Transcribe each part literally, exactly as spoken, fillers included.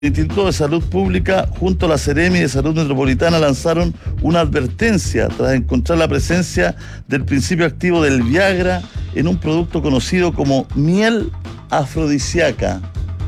El Instituto de Salud Pública junto a la Seremi de Salud Metropolitana lanzaron una advertencia tras encontrar la presencia del principio activo del Viagra en un producto conocido como miel afrodisíaca.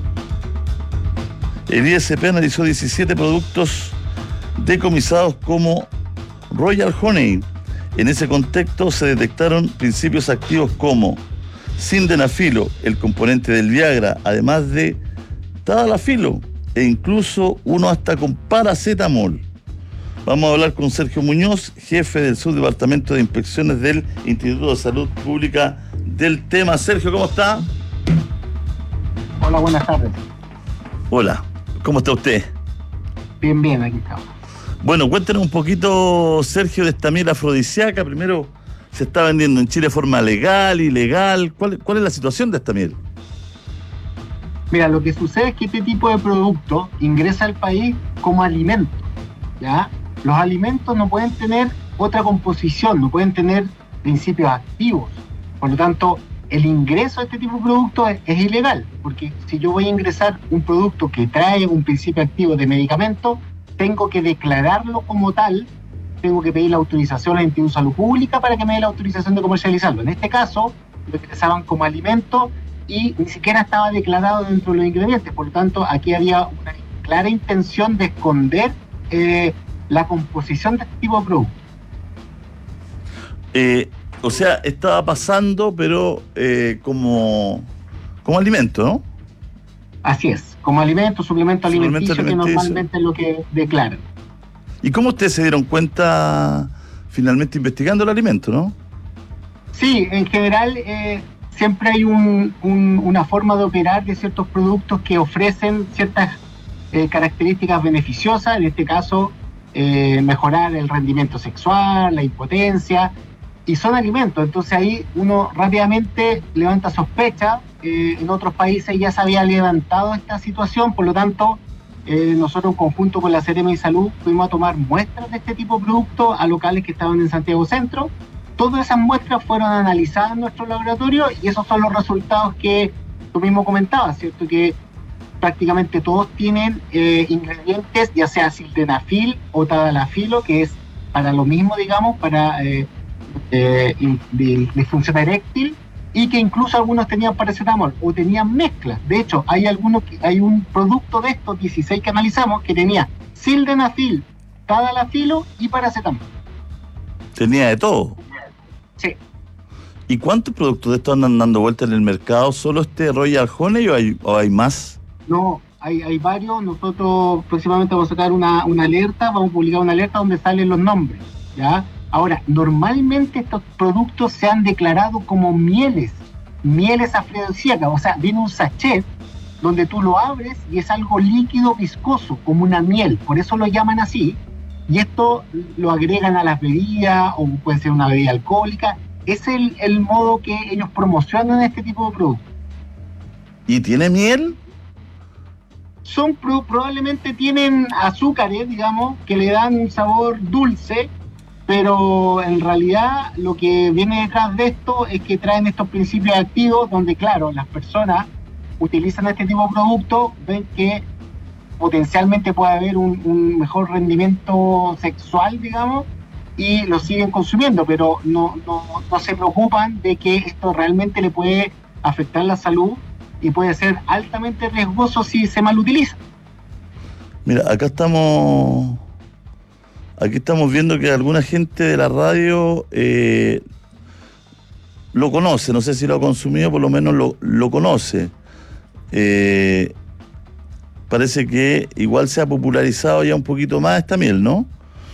El I S P analizó diecisiete productos decomisados como Royal Honey. En ese contexto se detectaron principios activos como sildenafilo, el componente del Viagra, además de tadalafilo, e incluso uno hasta con paracetamol. Vamos a hablar con Sergio Muñoz, jefe del Subdepartamento de Inspecciones del Instituto de Salud Pública, del tema. Sergio, ¿cómo está? Hola, buenas tardes. Hola, ¿cómo está usted? Bien, bien, aquí estamos. Bueno, cuéntenos un poquito, Sergio, de esta miel afrodisíaca. Primero, ¿se está vendiendo en Chile de forma legal, ilegal? ¿Cuál, cuál es la situación de esta miel? Mira, lo que sucede es que este tipo de producto ingresa al país como alimento, ¿ya? Los alimentos no pueden tener otra composición, no pueden tener principios activos. Por lo tanto, el ingreso de este tipo de productos es, es ilegal, porque si yo voy a ingresar un producto que trae un principio activo de medicamento, tengo que declararlo como tal, tengo que pedir la autorización al Instituto de Salud Pública para que me dé la autorización de comercializarlo. En este caso, lo ingresaban como alimento y ni siquiera estaba declarado dentro de los ingredientes. Por lo tanto, aquí había una clara intención de esconder eh, la composición de este tipo de producto. Eh, o sea, estaba pasando, pero eh, como, como alimento, ¿no? Así es, como alimento, suplemento alimenticio, suplemento alimenticio, que normalmente es lo que declaran. ¿Y cómo ustedes se dieron cuenta finalmente investigando el alimento, no? Sí, en general eh, siempre hay un, un, una forma de operar de ciertos productos que ofrecen ciertas eh, características beneficiosas, en este caso eh, mejorar el rendimiento sexual, la impotencia, y son alimentos. Entonces ahí uno rápidamente levanta sospecha. Eh, en otros países ya se había levantado esta situación, por lo tanto eh, nosotros en conjunto con la Seremi de Salud fuimos a tomar muestras de este tipo de productos a locales que estaban en Santiago Centro. Todas esas muestras fueron analizadas en nuestro laboratorio y esos son los resultados que tú mismo comentabas, ¿cierto? Que prácticamente todos tienen eh, ingredientes, ya sea sildenafil o tadalafilo, que es para lo mismo, digamos, para eh, eh, disfunción eréctil, y que incluso algunos tenían paracetamol o tenían mezclas. De hecho, hay algunos que, hay un producto de estos dieciséis que analizamos que tenía sildenafil, tadalafilo y paracetamol. Tenía de todo. Sí. ¿Y cuántos productos de estos andan dando vueltas en el mercado? ¿Solo este Royal Honey o hay, o hay más? No, hay, hay varios. Nosotros próximamente vamos a sacar una, una alerta, vamos a publicar una alerta donde salen los nombres, ¿ya? Ahora, normalmente estos productos se han declarado como mieles, mieles afrodisíacas, o sea, viene un sachet donde tú lo abres y es algo líquido viscoso, como una miel, por eso lo llaman así, y esto lo agregan a las bebidas, o puede ser una bebida alcohólica. Es el, el modo que ellos promocionan este tipo de productos. ¿Y tiene miel? Son pro, probablemente tienen azúcares, digamos, que le dan un sabor dulce, pero en realidad lo que viene detrás de esto es que traen estos principios activos donde, claro, las personas utilizan este tipo de productos, ven que potencialmente puede haber un, un mejor rendimiento sexual, digamos, y lo siguen consumiendo, pero no, no, no se preocupan de que esto realmente le puede afectar la salud y puede ser altamente riesgoso si se mal utiliza. Mira, acá estamos... Aquí estamos viendo que alguna gente de la radio eh, lo conoce, no sé si lo ha consumido, por lo menos lo, lo conoce. Eh, parece que igual se ha popularizado ya un poquito más esta miel, ¿no?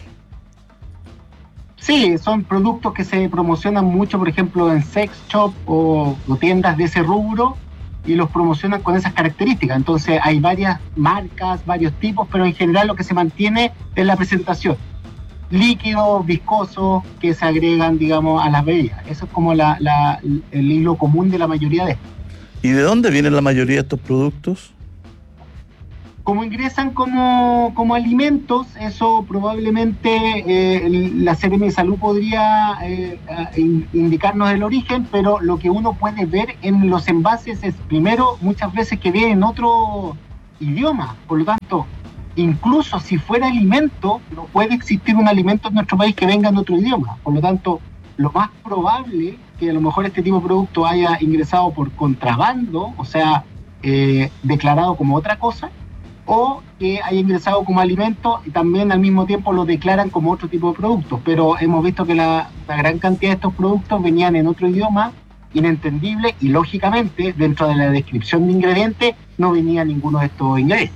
Sí, son productos que se promocionan mucho, por ejemplo, en sex shop o, o tiendas de ese rubro, y los promocionan con esas características. Entonces hay varias marcas, varios tipos, pero en general lo que se mantiene es la presentación. Líquidos, viscosos, que se agregan, digamos, a las bebidas. Eso es como la, la, el hilo común de la mayoría de estos. ¿Y de dónde vienen la mayoría de estos productos? Como ingresan como, como alimentos, eso probablemente eh, la Seremi de Salud podría eh, indicarnos el origen, pero lo que uno puede ver en los envases es, primero, muchas veces que vienen otro, idiomas. Por lo tanto, incluso si fuera alimento, no puede existir un alimento en nuestro país que venga en otro idioma. Por lo tanto, lo más probable que a lo mejor este tipo de producto haya ingresado por contrabando, o sea, eh, declarado como otra cosa, o que haya ingresado como alimento y también al mismo tiempo lo declaran como otro tipo de productos. Pero hemos visto que la, la gran cantidad de estos productos venían en otro idioma, inentendible, y lógicamente dentro de la descripción de ingredientes no venía ninguno de estos ingredientes.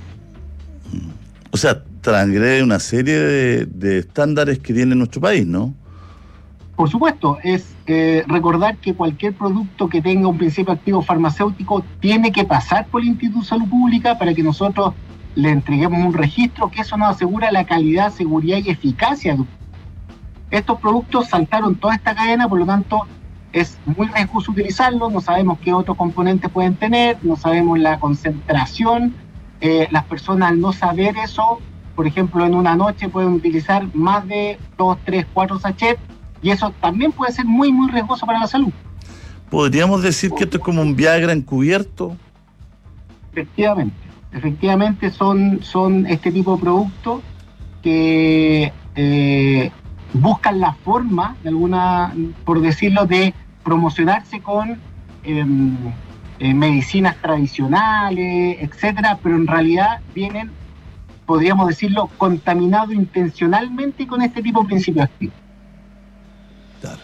O sea, transgrede una serie de, de estándares que tiene nuestro país, ¿no? Por supuesto, es eh, recordar que cualquier producto que tenga un principio activo farmacéutico tiene que pasar por el Instituto de Salud Pública para que nosotros le entreguemos un registro, que eso nos asegura la calidad, seguridad y eficacia. Estos productos saltaron toda esta cadena, por lo tanto es muy riesgoso utilizarlos, no sabemos qué otros componentes pueden tener, no sabemos la concentración. Eh, las personas, al no saber eso, por ejemplo, en una noche pueden utilizar más de dos, tres, cuatro sachets, y eso también puede ser muy, muy riesgoso para la salud. ¿Podríamos decir que esto es como un Viagra encubierto? Efectivamente, efectivamente son, son este tipo de productos que eh, buscan la forma, de alguna, por decirlo, de promocionarse con eh, eh, medicinas tradicionales, etcétera, pero en realidad vienen, podríamos decirlo, contaminados intencionalmente con este tipo de principios activos. Claro.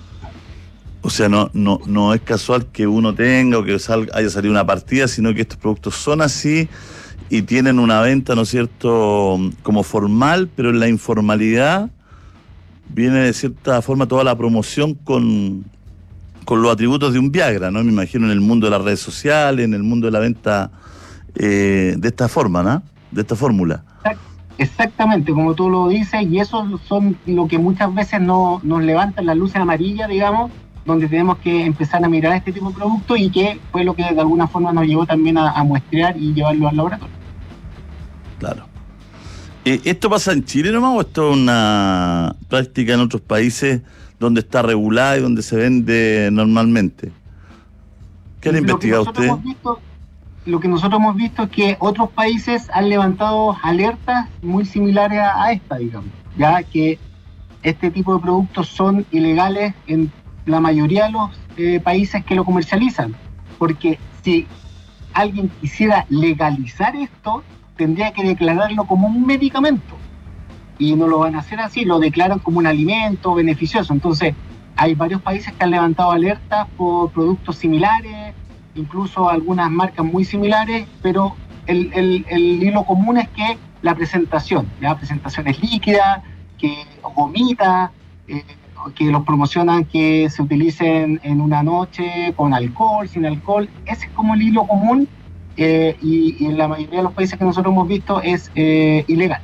O sea, no, no, no es casual que uno tenga o que sal, haya salido una partida, sino que estos productos son así y tienen una venta, ¿no es cierto?, como formal, pero en la informalidad viene de cierta forma toda la promoción con, con los atributos de un Viagra, ¿no? Me imagino en el mundo de las redes sociales, en el mundo de la venta eh, de esta forma, ¿no? De esta fórmula. Exactamente, como tú lo dices, y eso son lo que muchas veces no, nos levantan las luces amarillas, digamos, donde tenemos que empezar a mirar este tipo de productos, y que fue lo que de alguna forma nos llevó también a, a muestrear y llevarlo al laboratorio. Claro. Eh, ¿Esto pasa en Chile nomás o esto es una práctica en otros países donde está regulada y donde se vende normalmente? ¿Qué han investigado ustedes? Lo que nosotros hemos visto es que otros países han levantado alertas muy similares a, a esta, digamos, ya que este tipo de productos son ilegales en la mayoría de los eh, países que lo comercializan, porque si alguien quisiera legalizar esto, tendría que declararlo como un medicamento, y no lo van a hacer así, lo declaran como un alimento beneficioso. Entonces hay varios países que han levantado alertas por productos similares, incluso algunas marcas muy similares, pero el, el, el hilo común es que la presentación, la presentación es líquida, que vomita, eh, que los promocionan que se utilicen en una noche con alcohol, sin alcohol. Ese es como el hilo común, eh, y, y en la mayoría de los países que nosotros hemos visto es eh, ilegal.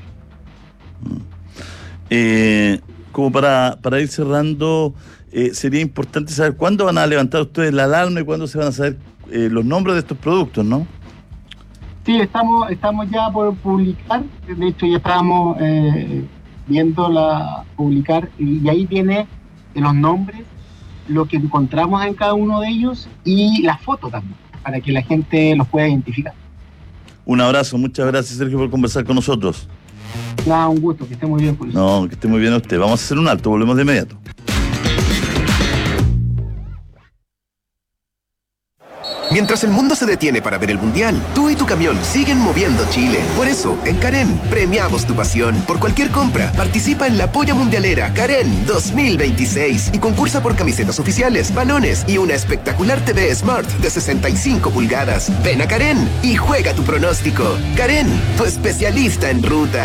Eh, como para, para ir cerrando, eh, sería importante saber cuándo van a levantar ustedes la alarma y cuándo se van a saber Eh, los nombres de estos productos, ¿no? Sí, estamos estamos ya por publicar, de hecho ya estábamos eh, viendo la publicar, y, y ahí viene los nombres, lo que encontramos en cada uno de ellos y la foto también, para que la gente los pueda identificar. Un abrazo, muchas gracias, Sergio, por conversar con nosotros. Nada, un gusto, que esté muy bien, Julio. No, que esté muy bien usted. Vamos a hacer un alto, volvemos de inmediato. Mientras el mundo se detiene para ver el Mundial, tú y tu camión siguen moviendo Chile. Por eso, en Karen, premiamos tu pasión. Por cualquier compra, participa en la Polla Mundialera Karen dos mil veintiséis y concursa por camisetas oficiales, balones y una espectacular T V Smart de sesenta y cinco pulgadas. Ven a Karen y juega tu pronóstico. Karen, tu especialista en ruta.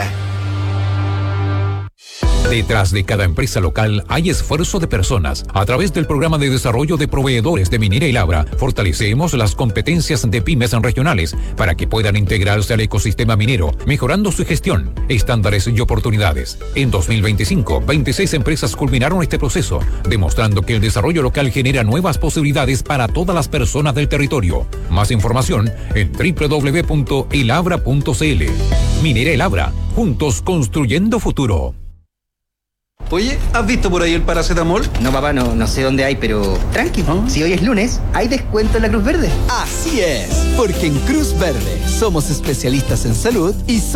Detrás de cada empresa local hay esfuerzo de personas. A través del programa de desarrollo de proveedores de Minera y Labra, fortalecemos las competencias de pymes regionales para que puedan integrarse al ecosistema minero, mejorando su gestión, estándares y oportunidades. En dos mil veinticinco, veintiséis empresas culminaron este proceso, demostrando que el desarrollo local genera nuevas posibilidades para todas las personas del territorio. Más información en doble u doble u doble u punto elabra punto c l. Minera y Labra, juntos construyendo futuro. Oye, ¿has visto por ahí el paracetamol? No, papá, no, no sé dónde hay, pero tranqui. ¿Ah? Si hoy es lunes, hay descuento en la Cruz Verde. Así es, porque en Cruz Verde somos especialistas en salud y